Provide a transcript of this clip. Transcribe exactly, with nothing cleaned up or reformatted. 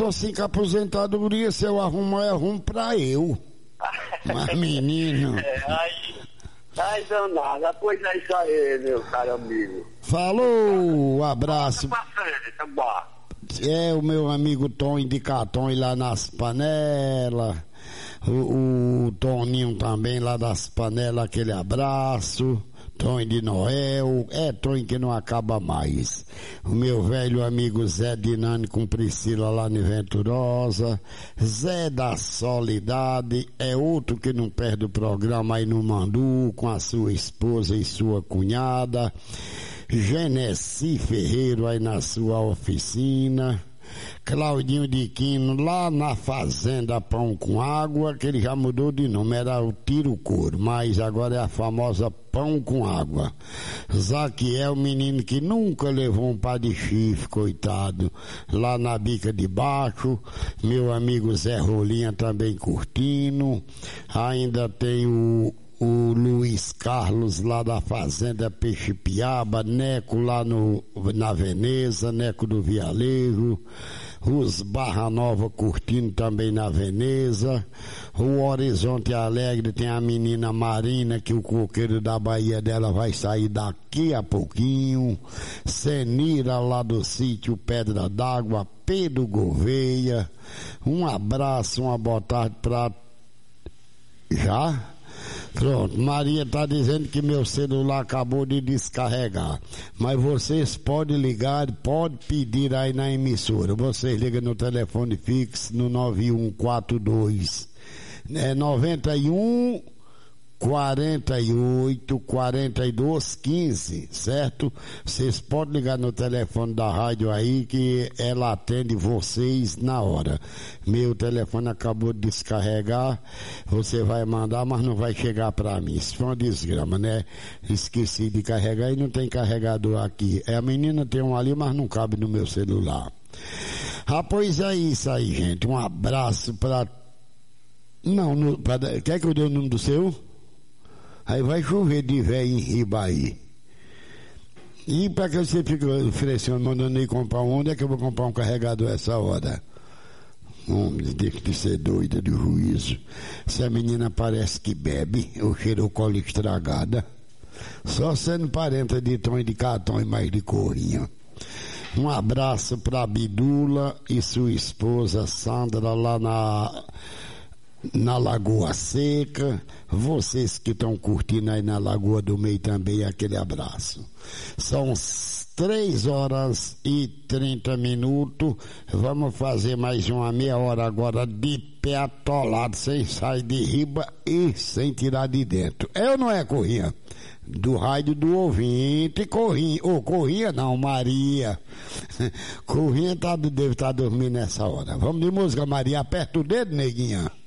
tô sem aposentadoria, se eu arrumar, eu arrumo pra eu. Mas menino... É, aí... Ai, danada, pois é isso aí, meu caro amigo. Falou, abraço. Tá É o meu amigo Tom de Caton lá nas panelas. O, o Toninho também lá das panelas, aquele abraço. Tom de Noel, é Tom que não acaba mais. O meu velho amigo Zé Dinani com Priscila lá em Venturosa. Zé da Solidade, é outro que não perde o programa aí no Mandu, com a sua esposa e sua cunhada. Genesi Ferreiro aí na sua oficina. Claudinho de Quino lá na Fazenda Pão com Água, que ele já mudou de nome, era o Tiro Couro, mas agora é a famosa Pão com Água. Zaquiel, menino que nunca levou um par de chifre, coitado, lá na Bica de Baixo. Meu amigo Zé Rolinha também curtindo. Ainda tem o o Luiz Carlos lá da Fazenda Peixe Piaba, Neco lá no, na Veneza, Neco do Vialeiro, os Barra Nova curtindo também na Veneza, o Horizonte Alegre tem a menina Marina, que o coqueiro da Bahia dela vai sair daqui a pouquinho, Senira lá do sítio Pedra d'Água, Pedro Gouveia, um abraço, uma boa tarde pra... Já? Pronto, Maria está dizendo que meu celular acabou de descarregar, mas vocês podem ligar, podem pedir aí na emissora, vocês ligam no telefone fixo no nove um quatro dois é noventa e um quarenta e oito quarenta e dois quinze, certo? Vocês podem ligar no telefone da rádio aí que ela atende vocês na hora. Meu telefone acabou de descarregar, você vai mandar, mas não vai chegar pra mim. Isso foi uma desgrama, né? Esqueci de carregar e não tem carregador aqui. É, a menina tem um ali, mas não cabe no meu celular. Ah, pois é isso aí, gente. Um abraço pra... Não, no... pra... quer que eu dê o nome do seu? Aí vai chover de velho em Ribaí. E para que você fica oferecendo, mandando ir comprar um, onde é que eu vou comprar um carregador essa hora? Homem, deixa de ser doida de juízo. Essa menina parece que bebe, ou cheirou cola estragada. Só sendo parenta de Tom e de Caton e mais de Corinha. Um abraço para Bidula e sua esposa Sandra lá na... na Lagoa Seca, vocês que estão curtindo aí na Lagoa do Meio também, aquele abraço. São três horas e trinta minutos, vamos fazer mais uma meia hora agora de pé atolado, sem sair de riba e sem tirar de dentro. É ou não é, Corrinha? Do rádio do ouvinte, Corrinha, ou oh, Corrinha não, Maria. Corrinha tá, deve estar tá dormindo nessa hora. Vamos de música, Maria, aperta o dedo, neguinha.